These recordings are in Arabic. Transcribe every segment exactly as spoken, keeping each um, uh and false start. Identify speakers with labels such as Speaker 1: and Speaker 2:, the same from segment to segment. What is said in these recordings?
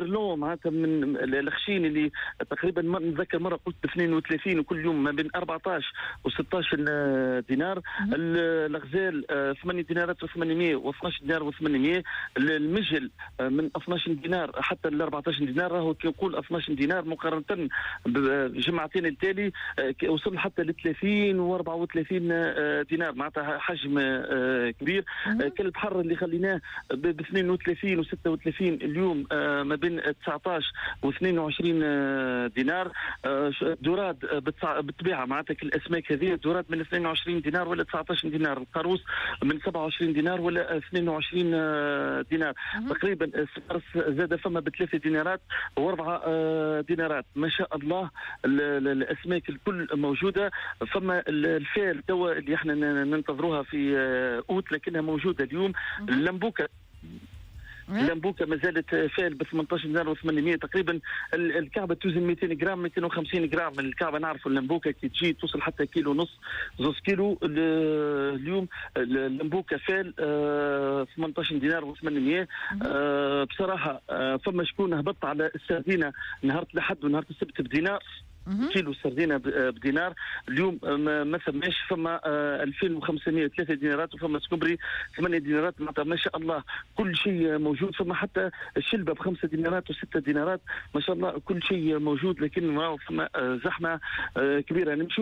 Speaker 1: الميرلون معناتها من الخشين اللي تقريبا نتذكر مره قلت ب اثنين وثلاثين وكل يوم ما بين أربعطاش و ستطاش دينار. الغزال ثمانية دينارات وثمانمائة واثناش دينار وثمانمائة. المجل من اثناش دينار حتى ل أربعطاش دينار، راهو كي نقول اثناش دينار مقارنه بجمعتين التالي وصل حتى ل ثلاثين و أربعة وثلاثين دينار، معناتها حجم كبير. كلب حر اللي خليناه ب اثنين وثلاثين و ستة وثلاثين اليوم ما بين تسعطاش و اثنين وعشرين دينار. دوراد بالطبيعه معناتها الاسماك هذه دوراد من اثنين وعشرين دينار ولا تسعطاش دينار، القاروص من سبعة وعشرين دينار ولا اثنين وعشرين دينار تقريبا. السقرس زاد فما بثلاثه دينارات واربعه دينارات. ما شاء الله الاسماك الكل موجوده. فما الفيل توا اللي احنا ننتظروها في اوت لكنها موجوده اليوم. اللمبوكه اللمبوكه ما زالت فال ب ثمانطاش دينار وثمانمائة تقريبا. الكعبه توزن مئتين غرام مئتين وخمسين غرام من الكعبه. نعرفوا اللمبوكه كي تجي توصل حتى كيلو ونص زوز كيلو. اليوم اللمبوكه فال ثمانطاش دينار وثمانمائة. بصراحه فما شكون هبط على السردينه نهار الاحد ونهار السبت بدينار، كيلو سردينه بدينار. اليوم ما ثماش. فما ألفين وخمسمائة ثلاثة دينارات وفما سكوبري ثمانية دينارات. معناتها ما شاء الله كل شيء موجود. فما حتى الشلبه بخمسة دينارات وستة دينارات ما شاء الله كل شيء موجود. لكن راهو فما زحمه كبيره. نمشيو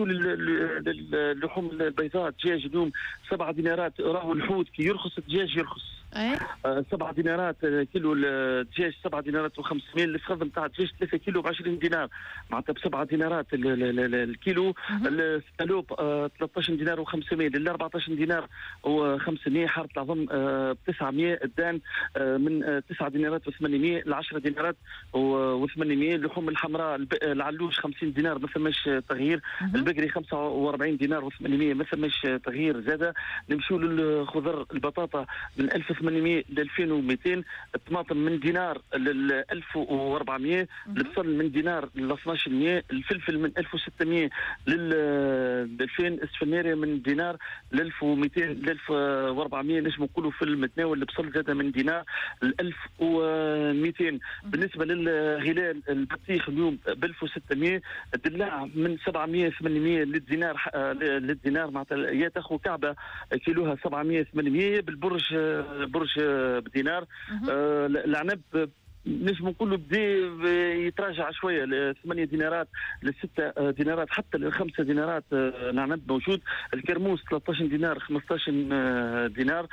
Speaker 1: للحوم البيضاء. الدجاج اليوم سبعة دينارات. راهو الحوت كي يرخص الدجاج يرخص. آه سبعة دينارات كيلو الدجاج. سبعة دينارات وخمسمائة. الفخذ نتاع الدجاج ثلاثة كيلو ب عشرين دينار معناتها بسبعة دينارات الكيلو. السلوب آه ثلاثطاش دينار وخمسمائة. لل أربعطاش دينار وخمسمائة. حاره العظم آه تسعمائة. الدان آه من آه تسعة دينارات وثمانمائة ل عشرة دينارات وثمانمائة. اللحوم الحمراء العلوش خمسين دينار ما ثماش تغيير. البقري خمسة وأربعين دينار وثمانمائة ما ثماش تغيير زاده. نمشيو للخضر. البطاطا من ألف وثمانمائة ل ألفين ومئتين. الطماطم من دينار ل ألف وأربعمائة. البصل من دينار ل اثناش مائة. الفلفل من ألف وستمائة لل ألفين. السفناري من دينار ل ألف ومئتين ل ألف وأربعمائة. نجم نقولوا في المتناول. البصل زاد من دينار ل ألف ومئتين. بالنسبه للغلال البطيخ اليوم ب ألف وستمائة. الدلاع من سبعمائة ثمانمائة للدينار للدينار معناتها يا تاخذ كعبه كيلوها سبعمائة ثمانمائة. بالبرج برج بدينار. آه العنب نجم نقولوا بدا يتراجع شويه ل ثمانية دينارات لستة دينارات حتى لخمسة دينارات. العنب موجود. الكرموس ثلاثطاش دينار خمسطاش دينار.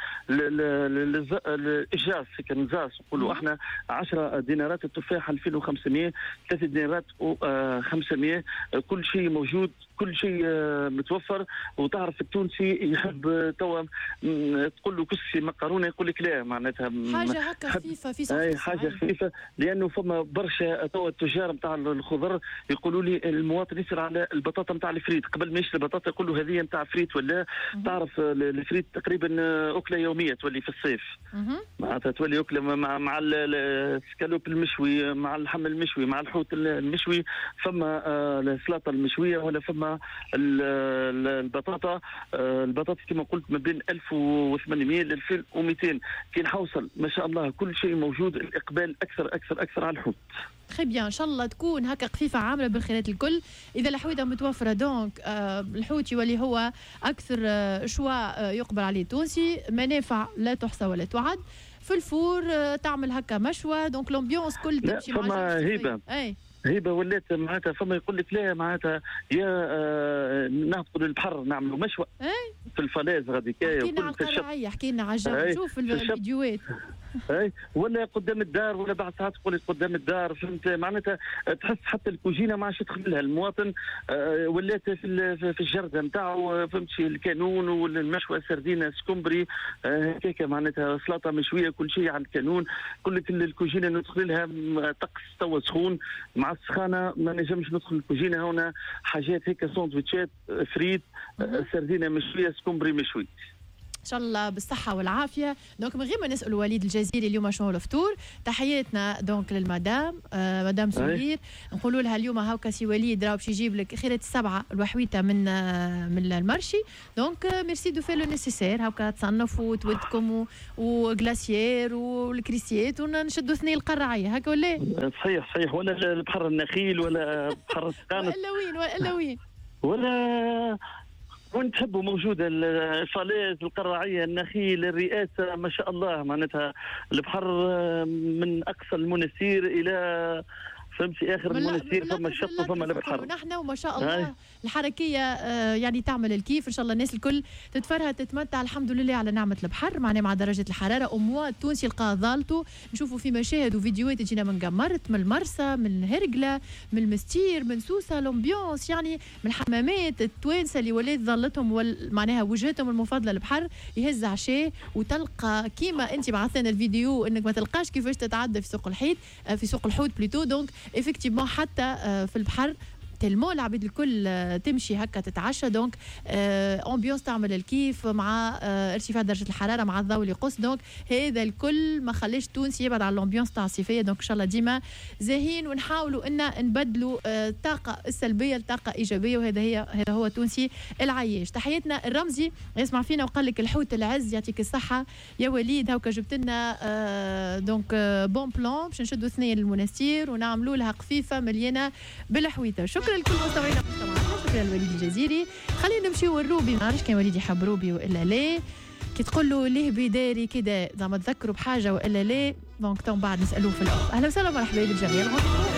Speaker 1: الاجاز كنزاس نقولوا احنا عشرة دينارات. التفاح ألفين وخمسمائة. ثلاثة دينارات وخمسمائة. كل شيء موجود كل شيء متوفر. وتعرف التونسي يحب توا تقول له كسي مقارونه يقول لك لا معناتها
Speaker 2: حاجه هكا خفيفه في صفحه
Speaker 1: حاجه خفيفه. لانه فما برشا توا التجار نتاع الخضر يقولوا لي المواطن يسال على البطاطا نتاع الفريت قبل ما يشري البطاطا يقول له هذه نتاع فريت ولا. تعرف الفريت تقريبا اكله يوميه تولي في الصيف معناتها تولي اكله مع مع السكالوب المشوي مع اللحم المشوي مع الحوت المشوي. فما السلطه المشويه ولا فما البطاطا. البطاطا كما قلت ما بين ألف وثمانمائة ل ألفين ومئتين. كي نحوصل ما شاء الله كل شيء موجود. الاقبال اكثر اكثر اكثر على الحوت.
Speaker 2: خي بيان ان شاء الله تكون هكا قفيفه عامله بالخيرات الكل. اذا الحويده متوفره دونك آه الحوت يولي هو اكثر آه شواء آه يقبل عليه التونسي. منافع لا تحصى ولا تعد. في الفور آه تعمل هكا مشوى دونك لومبيونس كل تمشي مع
Speaker 1: فما هيبه.
Speaker 2: اي
Speaker 1: هيبه ولات معناتها فما يقول لك لا معناتها يا آه نهبطوا للبحر نعملوا مشوى
Speaker 2: اي
Speaker 1: في الفلاز غادي كاي.
Speaker 2: حكينا على القرعيه حكينا على الجو. نشوف الفيديوهات
Speaker 1: اي ولا قدام الدار ولا بعد ساعات تقول قدام الدار. فهمت معناتها تحس حتى الكوجينه ما عادش يدخل لها المواطن. آه ولات في في الجرده نتاعو فهمت الكانون والمشوى سردينه سكومبري هكاك آه معناتها سلطه مشويه كل شيء على الكانون. كل الكوجينه ندخل لها طقس توا سخون مع السخانه ما نجمش ندخل الكوجينه. هنا حاجات هيك ساندويتشات فريت آه سردينه مشويه سكومبري مشوي.
Speaker 2: ان شاء الله بالصحه والعافيه. دونك من غير ما نسالوا وليد الجزيري اليوم شنو الفطور، تحياتنا دونك للمدام آه مدام سهير، نقولوا لها اليوم هاكا سي وليد راه باش يجيب لك خيرة السبعه الوحويته من آه من المرشي. دونك آه ميرسي دو فير لو نيسيسير، هاكا تصنفوا وتودكم وغلاسيير والكريسيات ونشدوا ثنين القرعيه هاكا ولا؟
Speaker 1: صحيح صحيح، ولا البحر النخيل ولا بحر السقانس
Speaker 2: ولا وين ولا وين
Speaker 1: ولا وين تحبوا موجودة الصالات القراعية النخيل الرئاسة ما شاء الله، معناتها البحر من أقصى المنسير إلى فهمتي اخر المنسير، فما الشط وفما البحر.
Speaker 2: ونحن وما شاء الله هاي. الحركيه آه يعني تعمل الكيف ان شاء الله، الناس الكل تتفرهد تتمتع الحمد لله على نعمه البحر، معناها مع درجه الحراره اموا التونسي لقى ظالته، نشوفوا في مشاهد وفيديوهات تجينا من قمرت من المرسى من هرقله من المستير من سوسه، الامبيونس يعني من الحمامات التوانسه اللي ولات ظلتهم معناها وجهتهم المفضله البحر، يهز عشاء وتلقى كيما انت بعث لنا الفيديو انك ما تلقاش كيفاش تتعدى في سوق الحيط في سوق الحوت بليتو. دونك effectivement حتى في البحر تلمو العبيد الكل تمشي هكا تتعشى. دونك امبيونس تعمل الكيف مع ارتفاع درجه الحراره مع الضوء اللي يقص. دونك هذا الكل ما خليش تونسي يبعد على الامبيونس تاع الصيفيه. دونك ان شاء الله ديما زاهين ونحاولوا ان نبدلوا الطاقه السلبيه لطاقه ايجابيه، وهذا هي هذا هو تونسي العياش. تحياتنا الرمزي يسمع فينا وقال لك الحوت العز يعطيك الصحه يا وليد، هاكا جبت لنا دونك بون بلان باش نشدوا اثنين المنستير ونعملوا لها قفيفه مليانه بالحويته. شكرا لكل مستمعينا ومستمعاتنا، شكرا لوليد الجزيري. خلينا نمشيو لروبي، ما نعرفش كان وليد يحب روبي والا لا، كي تقول له ليه بداري كده زعما تذكروا بحاجه والا لا. دونك تو بعد نسالوه في الاول. اهلا وسهلا مرحبا بالجميع.